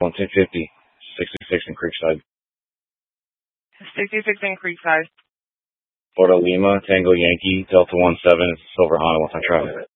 1250, 66 in Creekside. 66 in Creekside. Florida Lima, Tango Yankee, Delta 17, Silver Honda, 1 time traffic.